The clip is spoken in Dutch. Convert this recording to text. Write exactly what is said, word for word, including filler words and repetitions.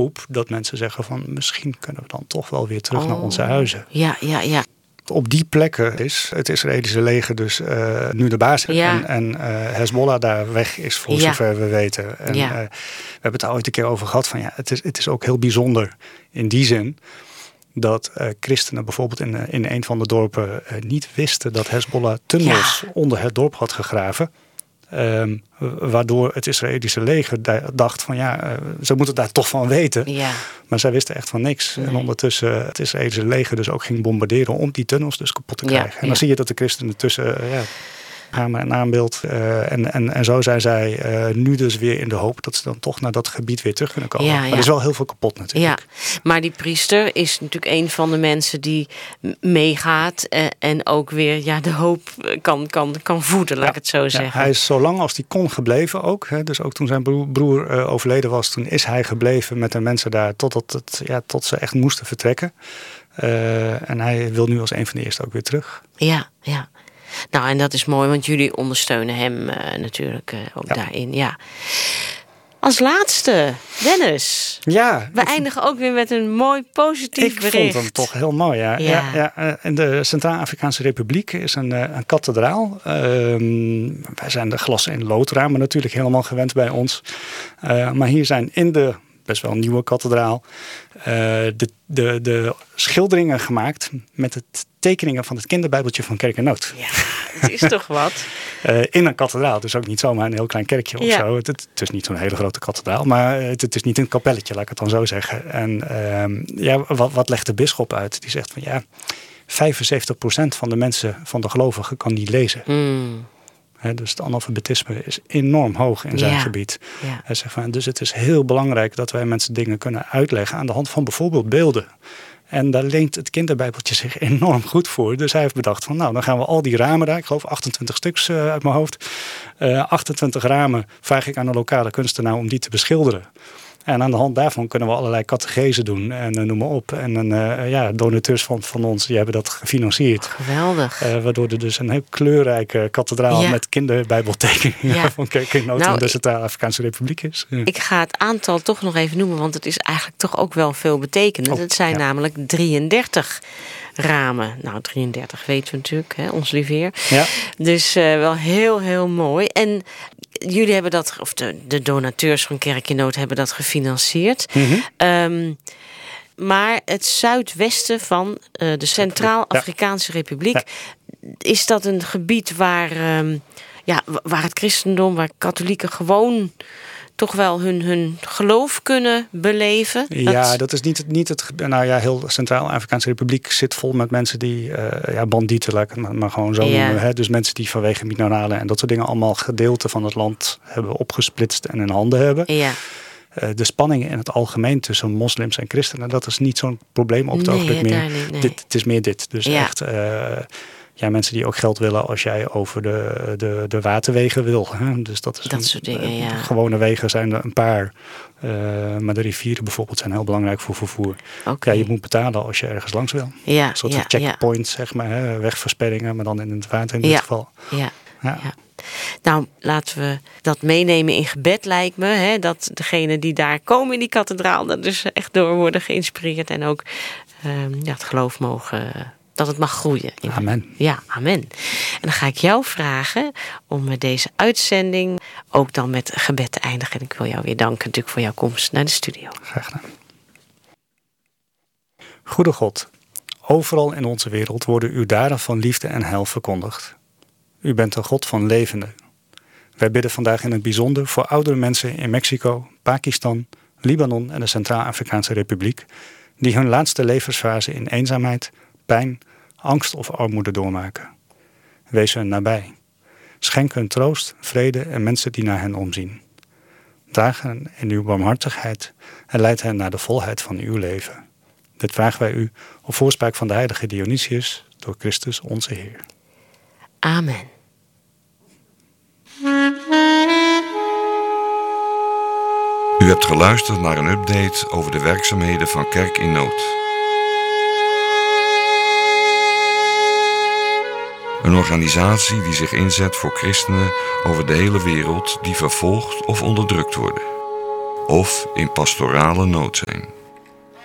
hoop dat mensen zeggen van misschien kunnen we dan toch wel weer terug oh. naar onze huizen. Ja, ja, ja. Op die plekken is het Israëlische leger dus uh, nu de baas. Ja. En, en uh, Hezbollah daar weg is, voor ja. zover we weten. En, ja. uh, we hebben het al ooit een keer over gehad. Van, ja, het, is, het is ook heel bijzonder in die zin dat uh, christenen bijvoorbeeld in, uh, in een van de dorpen uh, niet wisten dat Hezbollah tunnels ja. onder het dorp had gegraven. Um, waardoor het Israëlische leger dacht van ja, uh, ze moeten daar toch van weten. Ja. Maar zij wisten echt van niks. Nee. En ondertussen het Israëlische leger dus ook ging bombarderen om die tunnels dus kapot te krijgen. Ja, en dan ja. zie je dat de christenen tussen uh, ja, hamer en naambeeld. Uh, en, en, en zo zijn zij uh, nu dus weer in de hoop dat ze dan toch naar dat gebied weer terug kunnen komen. Ja, maar ja. er is wel heel veel kapot natuurlijk. Ja, maar die priester is natuurlijk een van de mensen die meegaat uh, en ook weer ja, de hoop kan, kan, kan voeden, laat ja, ik het zo zeggen. Ja, hij is zo lang als hij kon gebleven ook. Hè. Dus ook toen zijn broer, broer uh, overleden was, toen is hij gebleven met de mensen daar totdat het, ja, tot ze echt moesten vertrekken. Uh, en hij wil nu als een van de eerste ook weer terug. Ja, ja. Nou, en dat is mooi, want jullie ondersteunen hem uh, natuurlijk uh, ook ja. daarin. Ja. Als laatste, Dennis. Ja. We eindigen ook weer met een mooi positief ik bericht. Ik vond hem toch heel mooi, ja. ja. ja, ja. In de Centraal-Afrikaanse Republiek is een, een kathedraal. Uh, wij zijn de glas- en loodramen natuurlijk helemaal gewend bij ons. Uh, maar hier zijn in de best wel een nieuwe kathedraal uh, de, de, de schilderingen gemaakt met het tekeningen van het kinderbijbeltje van Kerk en Nood. Ja, het is toch wat? Uh, in een kathedraal, dus ook niet zomaar een heel klein kerkje of ja. zo. Het, het is niet zo'n hele grote kathedraal, maar het, het is niet een kapelletje, laat ik het dan zo zeggen. En uh, ja, wat, wat legt de bisschop uit? Die zegt van ja, vijfenzeventig procent van de mensen, van de gelovigen, kan niet lezen. Mm. He, dus het analfabetisme is enorm hoog in zijn ja. gebied. Ja. Hij zegt van, dus het is heel belangrijk dat wij mensen dingen kunnen uitleggen aan de hand van bijvoorbeeld beelden. En daar leent het kinderbijbeltje zich enorm goed voor. Dus hij heeft bedacht van nou, dan gaan we al die ramen daar, ik geloof achtentwintig stuks uh, uit mijn hoofd. Uh, achtentwintig ramen vraag ik aan een lokale kunstenaar om die te beschilderen. En aan de hand daarvan kunnen we allerlei catechesen doen en uh, noem maar op. En uh, ja, donateurs van, van ons die hebben dat gefinancierd. Geweldig. Uh, waardoor er dus een heel kleurrijke kathedraal ja. met kinderbijbeltekeningen ja. van Kerk en Nood nou, in de Centraal-Afrikaanse Republiek is. Ja. Ik ga het aantal toch nog even noemen, want het is eigenlijk toch ook wel veel betekenend. Oh, het zijn ja. namelijk drieëndertig ramen. Nou, drieëndertig weten we natuurlijk, hè, ons lieveer. Ja. Dus uh, wel heel, heel mooi. En jullie hebben dat, of de, de donateurs van Kerk in Nood hebben dat gefinancierd. Mm-hmm. Um, maar het zuidwesten van uh, de Centraal-Afrikaanse ja. Republiek, ja. is dat een gebied waar, um, ja, waar het christendom, waar katholieken gewoon toch wel hun, hun geloof kunnen beleven? Ja, dat, dat is niet, niet het... Nou ja, heel Centraal-Afrikaanse Republiek zit vol met mensen die... Uh, ja, bandieten, laat ik het maar, maar gewoon zo ja. noemen. Hè? Dus mensen die vanwege mineralen en dat soort dingen allemaal gedeelten van het land hebben opgesplitst en in handen hebben. Ja. Uh, de spanningen in het algemeen tussen moslims en christenen, dat is niet zo'n probleem op het nee, ogenblik meer. Niet, nee. Dit, het is meer dit. Dus ja. echt... Uh, Ja, mensen die ook geld willen als jij over de, de, de waterwegen wil. Hè? Dus dat is dat een, soort dingen, ja. Gewone wegen zijn er een paar. Uh, maar de rivieren bijvoorbeeld zijn heel belangrijk voor vervoer. Okay. Ja, je moet betalen als je ergens langs wil. Ja, een soort ja, van checkpoint, ja. zeg maar. Hè? Wegversperringen, maar dan in het water in dit ja. geval. Ja. Ja. ja. Nou, laten we dat meenemen in gebed, lijkt me. Hè? Dat degenen die daar komen in die kathedraal, er dus echt door worden geïnspireerd. En ook uh, ja, het geloof mogen... dat het mag groeien. Amen. Ja, amen. En dan ga ik jou vragen om deze uitzending ook dan met gebed te eindigen. En ik wil jou weer danken natuurlijk voor jouw komst naar de studio. Graag gedaan. Goede God, overal in onze wereld worden uw daden van liefde en heil verkondigd. U bent een God van levenden. Wij bidden vandaag in het bijzonder voor oudere mensen in Mexico, Pakistan, Libanon en de Centraal-Afrikaanse Republiek, die hun laatste levensfase in eenzaamheid, pijn, angst of armoede doormaken. Wees hun nabij. Schenk hun troost, vrede en mensen die naar hen omzien. Draag hen in uw barmhartigheid en leid hen naar de volheid van uw leven. Dit vragen wij u op voorspraak van de heilige Dionysius door Christus onze Heer. Amen. U hebt geluisterd naar een update over de werkzaamheden van Kerk in Nood. Een organisatie die zich inzet voor christenen over de hele wereld die vervolgd of onderdrukt worden. of in pastorale nood zijn.